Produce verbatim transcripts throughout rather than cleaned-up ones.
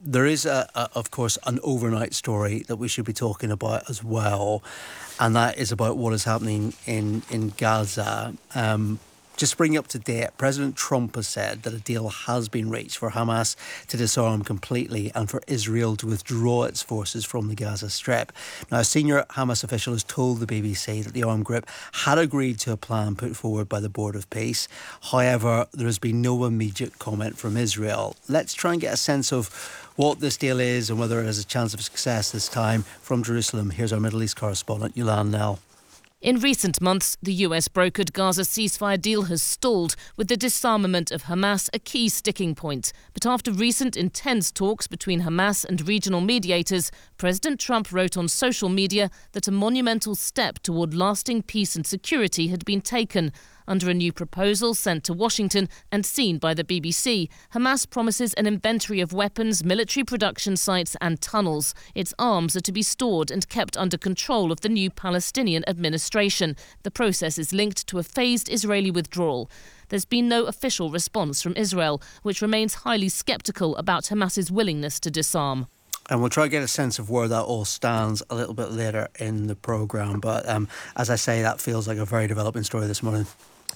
there is, a, a, of course, an overnight story that we should be talking about as well, and that is about what is happening in, in Gaza. Um, just to bring you up to date, President Trump has said that a deal has been reached for Hamas to disarm completely and for Israel to withdraw its forces from the Gaza Strip. Now, a senior Hamas official has told the B B C that the armed group had agreed to a plan put forward by the Board of Peace. However, there has been no immediate comment from Israel. Let's try and get a sense of what this deal is and whether it has a chance of success this time. From Jerusalem, here's our Middle East correspondent, Yulan Nell. In recent months, the U S-brokered Gaza ceasefire deal has stalled, with the disarmament of Hamas a key sticking point. But after recent intense talks between Hamas and regional mediators, President Trump wrote on social media that a monumental step toward lasting peace and security had been taken. Under a new proposal sent to Washington and seen by the B B C, Hamas promises an inventory of weapons, military production sites and tunnels. Its arms are to be stored and kept under control of the new Palestinian administration. The process is linked to a phased Israeli withdrawal. There's been no official response from Israel, which remains highly sceptical about Hamas's willingness to disarm. And we'll try to get a sense of where that all stands a little bit later in the programme. But um, as I say, that feels like a very developing story this morning.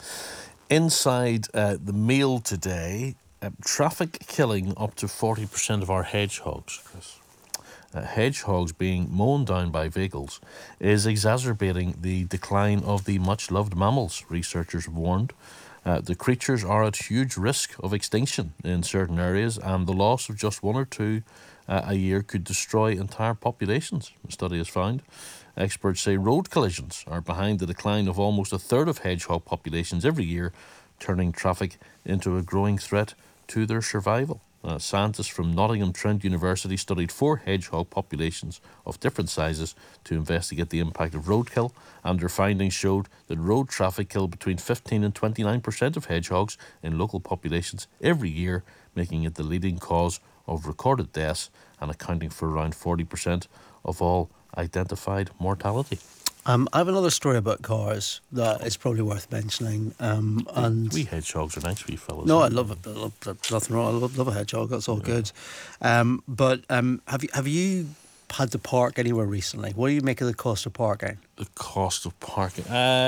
Inside uh, the Mail today, uh, traffic killing up to forty percent of our hedgehogs, Chris. Uh, hedgehogs being mown down by vehicles is exacerbating the decline of the much-loved mammals, researchers have warned. Uh, the creatures are at huge risk of extinction in certain areas, and the loss of just one or two uh, a year could destroy entire populations, the study has found. Experts say road collisions are behind the decline of almost a third of hedgehog populations every year, turning traffic into a growing threat to their survival. Uh, scientists from Nottingham Trent University studied four hedgehog populations of different sizes to investigate the impact of roadkill, and their findings showed that road traffic killed between fifteen and twenty-nine percent of hedgehogs in local populations every year, making it the leading cause of recorded deaths and accounting for around forty percent of all identified mortality. Um, I have another story about cars that is probably worth mentioning. Um, and we hedgehogs are nice wee fellas. No, I love it. I love, there's nothing wrong. I love, love a hedgehog. That's all yeah. good. Um, but um, have you have you had to park anywhere recently? What do you make of the cost of parking? The cost of parking.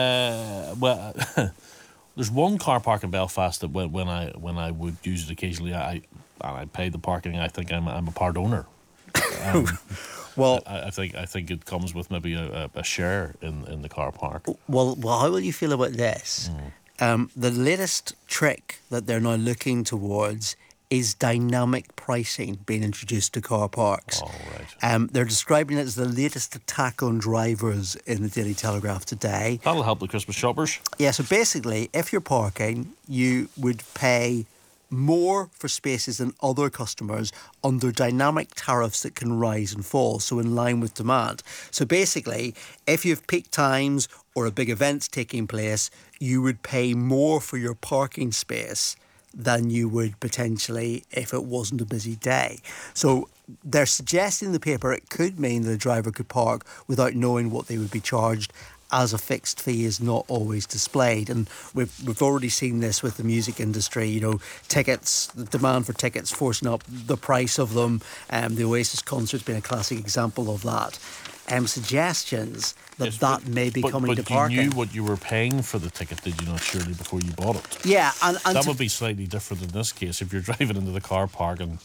Uh, well, there's one car park in Belfast that when, when I when I would use it occasionally, I and I pay the parking. I think I'm I'm a part owner. Um, Well, I, I think I think it comes with maybe a, a share in, in the car park. Well, well, how will you feel about this? Mm. Um, the latest trick that they're now looking towards is dynamic pricing being introduced to car parks. Oh, right. Um, they're describing it as the latest attack on drivers in the Daily Telegraph today. That'll help the Christmas shoppers. Yeah, so basically, if you're parking, you would pay more for spaces than other customers under dynamic tariffs that can rise and fall, so in line with demand. So basically, if you have peak times or a big event taking place, you would pay more for your parking space than you would potentially if it wasn't a busy day. So they're suggesting in the paper it could mean that a driver could park without knowing what they would be charged, as a fixed fee is not always displayed. And we've we've already seen this with the music industry, you know, tickets, the demand for tickets forcing up the price of them. Um, the Oasis concert's been a classic example of that. Um, suggestions that yes, that but, may be but, coming but to parking. But you knew what you were paying for the ticket, did you not, surely, before you bought it? Yeah. And, and that would be slightly different in this case if you're driving into the car park and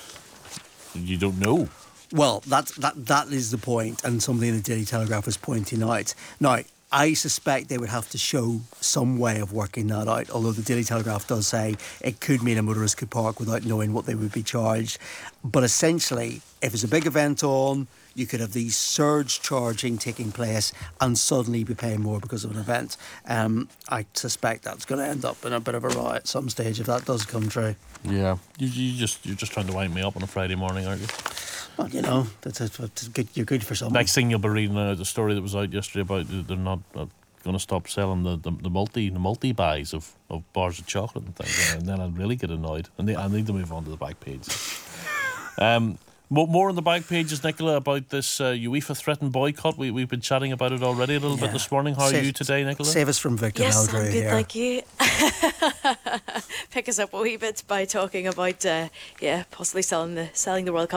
you don't know. Well, that's, that that is the point, and something the Daily Telegraph is pointing out. Now, I suspect they would have to show some way of working that out, although the Daily Telegraph does say it could mean a motorist could park without knowing what they would be charged. But essentially, if there's a big event on, you could have these surge charging taking place and suddenly be paying more because of an event. Um, I suspect that's going to end up in a bit of a riot at some stage if that does come true. Yeah, you, you just, you're just trying to wind me up on a Friday morning, aren't you? Well, you know, that's, that's good. You're good for something. Next thing you'll be reading uh, the story that was out yesterday about they're not uh, going to stop selling the, the, the multi the multi buys of, of bars of chocolate and things, and then I'll really get annoyed. And I need to move on to the back page. Um, more on the back pages, Nicola, about this uh, UEFA threatened boycott. We we've been chatting about it already a little yeah. bit this morning. How save, are you today, Nicola? Save us from Victor yes, Meldrew I'm good, here. thank you. Pick us up a wee bit by talking about uh, yeah, possibly selling the selling the World Cup